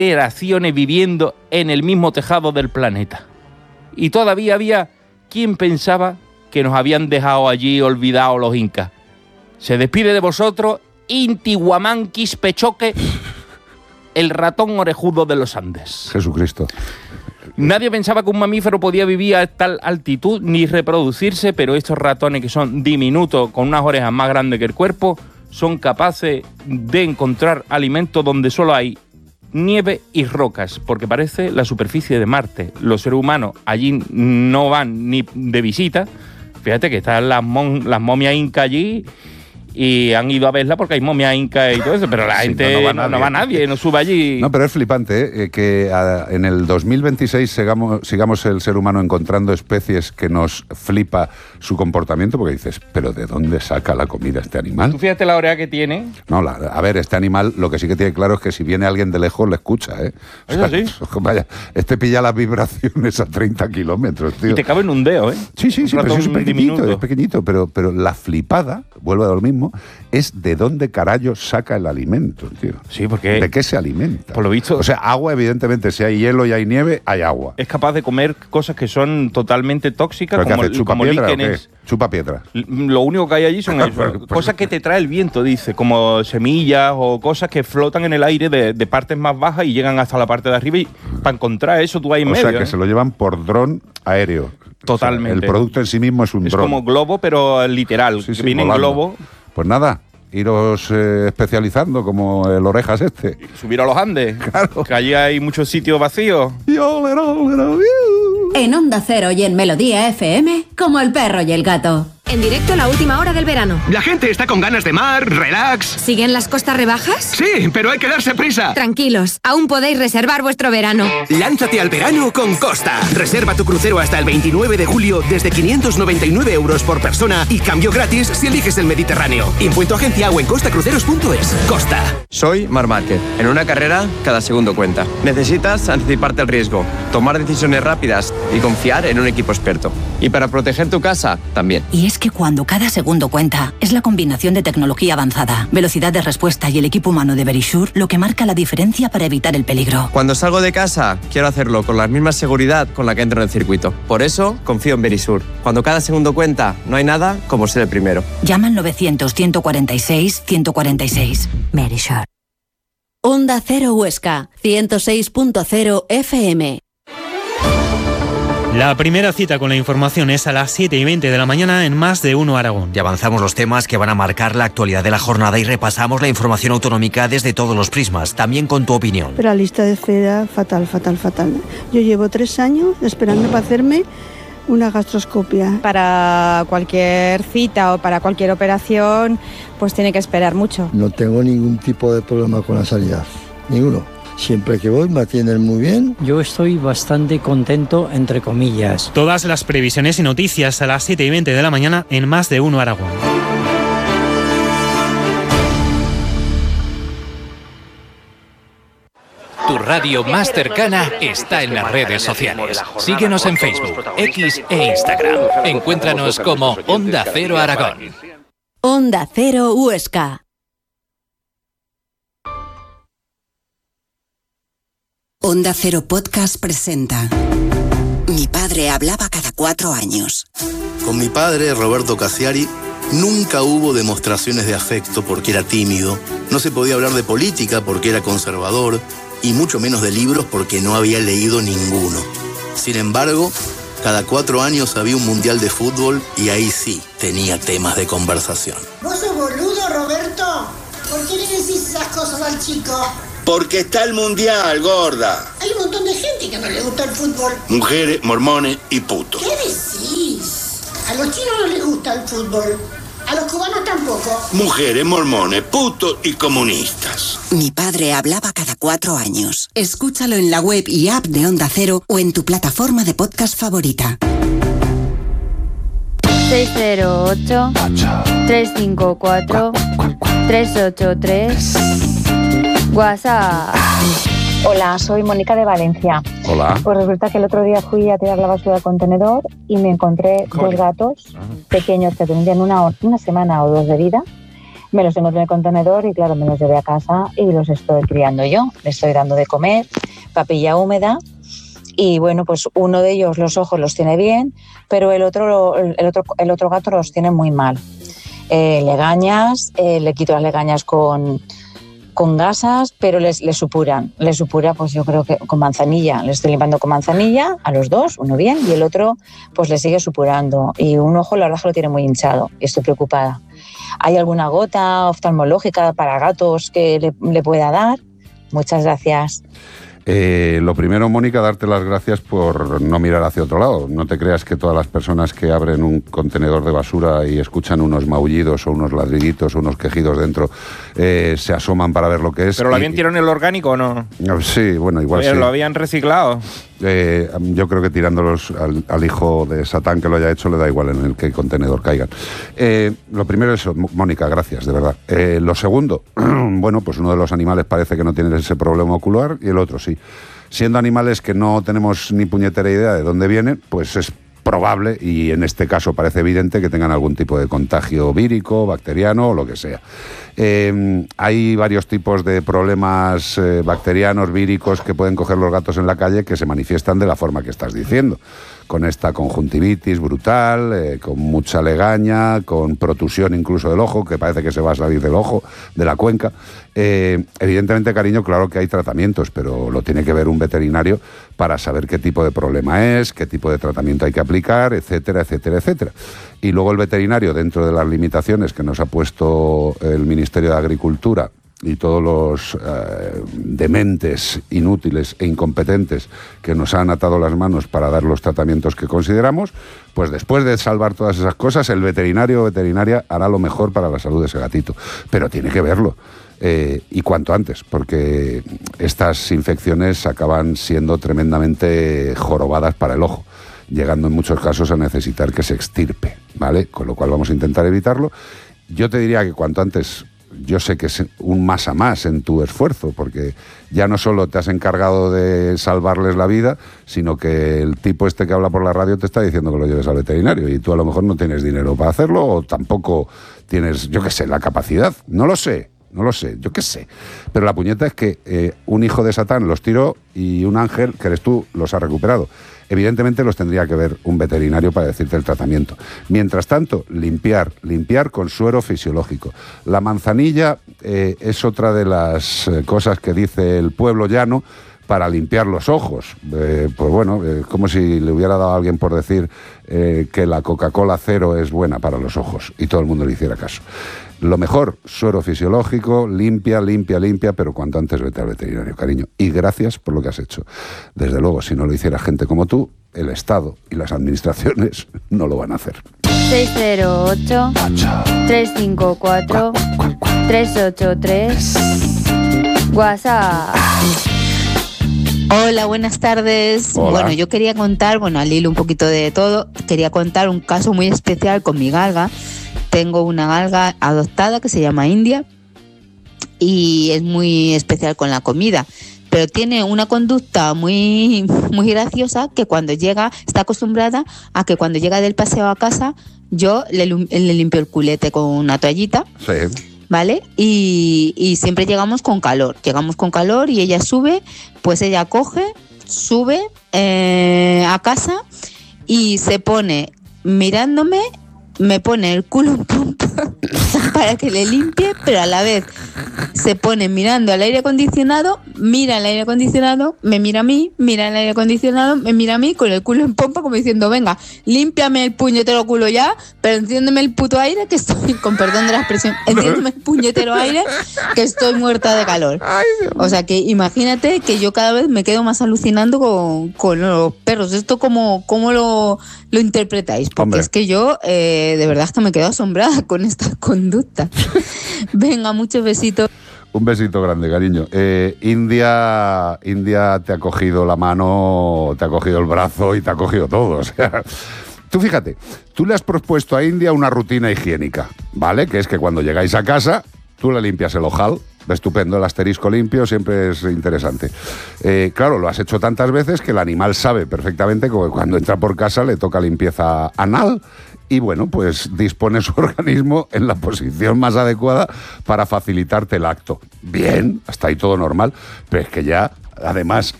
generaciones viviendo en el mismo tejado del planeta. Y todavía había quien pensaba que nos habían dejado allí olvidados los incas. Se despide de vosotros Intihuamán Quispechoque, el ratón orejudo de los Andes. Jesucristo. Nadie pensaba que un mamífero podía vivir a tal altitud ni reproducirse, pero estos ratones, que son diminutos, con unas orejas más grandes que el cuerpo, son capaces de encontrar alimento donde solo hay nieve y rocas, porque parece la superficie de Marte. Los seres humanos allí no van ni de visita. Fíjate que están las momias incas allí y han ido a verla porque hay momias incas y todo eso, pero la gente no va nadie, no sube allí. No, pero es flipante, que en el 2026 sigamos el ser humano encontrando especies que nos flipa su comportamiento, porque dices, ¿pero de dónde saca la comida este animal? ¿Tú fíjate la oreja que tiene? No, a ver, este animal lo que sí que tiene claro es que si viene alguien de lejos le escucha, ¿eh? ¿Eso sí? Vaya, pilla las vibraciones a 30 kilómetros, tío. Y te cabe en un dedo, ¿eh? Sí, pero es pequeñito, pero la flipada, vuelvo a lo mismo, es de dónde carajo saca el alimento, tío. Sí, porque... ¿De qué se alimenta? Por lo visto... O sea, agua, evidentemente, si hay hielo y hay nieve, hay agua. Es capaz de comer cosas que son totalmente tóxicas, como líquenes. Chupa piedra. Lo único que hay allí son eso, cosas que te trae el viento, dice, como semillas o cosas que flotan en el aire de partes más bajas y llegan hasta la parte de arriba, y para encontrar eso tú ahí en medio. O sea, que se lo llevan por dron aéreo. Totalmente. O sea, el producto en sí mismo es un dron. Es como globo, pero literal. Sí, viene en globo. Pues nada, iros especializando como el Orejas este. Subir a los Andes, claro. Que allí hay muchos sitios vacíos. En Onda Cero y en Melodía FM, como el perro y el gato. En directo, la última hora del verano. La gente está con ganas de mar, relax. ¿Siguen las costas rebajas? Sí, pero hay que darse prisa. Tranquilos, aún podéis reservar vuestro verano. Lánzate al verano con Costa. Reserva tu crucero hasta el 29 de julio desde 599 euros por persona y cambio gratis si eliges el Mediterráneo. Impuesto agencia o en costacruceros.es. Costa. Soy Marc Márquez. En una carrera, cada segundo cuenta. Necesitas anticiparte al riesgo, tomar decisiones rápidas y confiar en un equipo experto. Y para proteger tu casa, también. Y es que cuando cada segundo cuenta, es la combinación de tecnología avanzada, velocidad de respuesta y el equipo humano de Verisure lo que marca la diferencia para evitar el peligro. Cuando salgo de casa, quiero hacerlo con la misma seguridad con la que entro en el circuito. Por eso, confío en Verisure. Cuando cada segundo cuenta, no hay nada como ser el primero. Llama al 900-146-146. Verisure. Onda Cero Huesca, 106.0 FM. La primera cita con la información es a las 7:20 de la mañana en Más de Uno Aragón. Y avanzamos los temas que van a marcar la actualidad de la jornada y repasamos la información autonómica desde todos los prismas, también con tu opinión. Pero la lista de espera, fatal. Yo llevo 3 años esperando para hacerme una gastroscopia. Para cualquier cita o para cualquier operación, pues tiene que esperar mucho. No tengo ningún tipo de problema con la sanidad, ninguno. Siempre que voy me atienden muy bien. Yo estoy bastante contento, entre comillas. Todas las previsiones y noticias a las 7:20 de la mañana en Más de Uno Aragón. Tu radio más cercana está en las redes sociales. Síguenos en Facebook, X e Instagram. Encuéntranos como Onda Cero Aragón. Onda Cero Huesca. Onda Cero Podcast presenta Mi padre hablaba cada 4 años. Con mi padre, Roberto Cassiari, nunca hubo demostraciones de afecto porque era tímido, no se podía hablar de política porque era conservador, y mucho menos de libros porque no había leído ninguno. Sin embargo, cada 4 años había un mundial de fútbol y ahí sí tenía temas de conversación. ¿Vos sos boludo, Roberto? ¿Por qué le decís esas cosas al chico? Porque está el mundial, gorda. Hay un montón de gente que no le gusta el fútbol. Mujeres, mormones y putos. ¿Qué decís? A los chinos no les gusta el fútbol. A los cubanos tampoco. Mujeres, mormones, putos y comunistas. Mi padre hablaba cada 4 años. Escúchalo en la web y app de Onda Cero o en tu plataforma de podcast favorita. 608-354-383 WhatsApp. Hola, soy Mónica de Valencia. Hola. Pues resulta que el otro día fui a tirar la basura al contenedor y me encontré 2 gatos pequeños que tendrían una semana o 2 de vida Me los encontré en el contenedor y claro, me los llevé a casa y los estoy criando yo. Les estoy dando de comer, papilla húmeda y bueno, pues uno de ellos los ojos los tiene bien, pero el otro gato los tiene muy mal. Legañas, le quito las legañas con gasas, pero les supuran. Les supura, pues yo creo que con manzanilla. Les estoy limpiando con manzanilla a los dos, uno bien, y el otro pues le sigue supurando. Y un ojo la verdad que lo tiene muy hinchado y estoy preocupada. ¿Hay alguna gota oftalmológica para gatos que le pueda dar? Muchas gracias. Lo primero, Mónica, darte las gracias por no mirar hacia otro lado. No te creas que todas las personas que abren un contenedor de basura y escuchan unos maullidos o unos ladriditos o unos quejidos dentro se asoman para ver lo que es. ¿Pero lo habían tirado en el orgánico o no? Sí, bueno, igual sí. ¿Lo habían reciclado? Yo creo que tirándolos al hijo de Satán que lo haya hecho le da igual en el que contenedor caigan. Lo primero es eso, Mónica, gracias, de verdad. Lo segundo, bueno, pues uno de los animales parece que no tiene ese problema ocular y el otro sí. Siendo animales que no tenemos ni puñetera idea de dónde vienen, pues es probable, y en este caso parece evidente, que tengan algún tipo de contagio vírico, bacteriano o lo que sea. Hay varios tipos de problemas bacterianos, víricos, que pueden coger los gatos en la calle que se manifiestan de la forma que estás diciendo. Con esta conjuntivitis brutal, con mucha legaña, con protusión incluso del ojo, que parece que se va a salir del ojo, de la cuenca. Evidentemente, cariño, claro que hay tratamientos, pero lo tiene que ver un veterinario para saber qué tipo de problema es, qué tipo de tratamiento hay que aplicar, etcétera, etcétera, etcétera. Y luego el veterinario, dentro de las limitaciones que nos ha puesto el Ministerio de Agricultura y todos los dementes, inútiles e incompetentes que nos han atado las manos para dar los tratamientos que consideramos, pues después de salvar todas esas cosas, el veterinario o veterinaria hará lo mejor para la salud de ese gatito. Pero tiene que verlo. Y cuanto antes, porque estas infecciones acaban siendo tremendamente jorobadas para el ojo, llegando en muchos casos a necesitar que se extirpe, ¿vale? Con lo cual vamos a intentar evitarlo. Yo te diría que cuanto antes. Yo sé que es un más a más en tu esfuerzo, porque ya no solo te has encargado de salvarles la vida, sino que el tipo este que habla por la radio te está diciendo que lo lleves al veterinario y tú a lo mejor no tienes dinero para hacerlo o tampoco tienes, yo qué sé, la capacidad. No lo sé, yo qué sé. Pero la puñeta es que un hijo de Satán los tiró y un ángel, que eres tú, los ha recuperado. Evidentemente los tendría que ver un veterinario para decirte el tratamiento. Mientras tanto, limpiar con suero fisiológico. La manzanilla es otra de las cosas que dice el pueblo llano para limpiar los ojos. Pues bueno, como si le hubiera dado a alguien por decir que la Coca-Cola cero es buena para los ojos y todo el mundo le hiciera caso. Lo mejor, suero fisiológico, limpia, pero cuanto antes vete al veterinario, cariño. Y gracias por lo que has hecho. Desde luego, si no lo hiciera gente como tú, el Estado y las administraciones no lo van a hacer. 608-354-383 WhatsApp. Hola, buenas tardes. Hola. Bueno, yo quería contar, al hilo un poquito de todo, quería contar un caso muy especial con mi galga. Tengo una galga adoptada que se llama India y es muy especial con la comida, pero tiene una conducta muy, muy graciosa, que cuando llega, está acostumbrada a que cuando llega del paseo a casa, yo le limpio el culete con una toallita. Sí. ¿Vale? Y siempre llegamos con calor y ella sube, pues ella sube a casa y se pone mirándome, me pone el culo en pompa para que le limpie, pero a la vez se pone mirando al aire acondicionado, mira el aire acondicionado, me mira a mí, mira el aire acondicionado, me mira a mí con el culo en pompa como diciendo, venga, límpiame el puñetero culo ya, pero enciéndeme el puto aire que estoy, con perdón de la expresión, enciéndeme el puñetero aire que estoy muerta de calor. O sea que imagínate que yo cada vez me quedo más alucinando con los perros. ¿Esto cómo lo interpretáis? Porque Hombre. Es que yo de verdad es que me quedo asombrada con esta conducta. Venga, muchos besitos. Un besito grande, cariño. India te ha cogido la mano, te ha cogido el brazo y te ha cogido todo. O sea, tú fíjate, tú le has propuesto a India una rutina higiénica, ¿vale? Que es que cuando llegáis a casa, tú le limpias el ojal. Estupendo, el asterisco limpio siempre es interesante. Claro, lo has hecho tantas veces que el animal sabe perfectamente que cuando entra por casa le toca limpieza anal y bueno, pues dispone su organismo en la posición más adecuada para facilitarte el acto. Bien, hasta ahí todo normal, pero es que ya, además,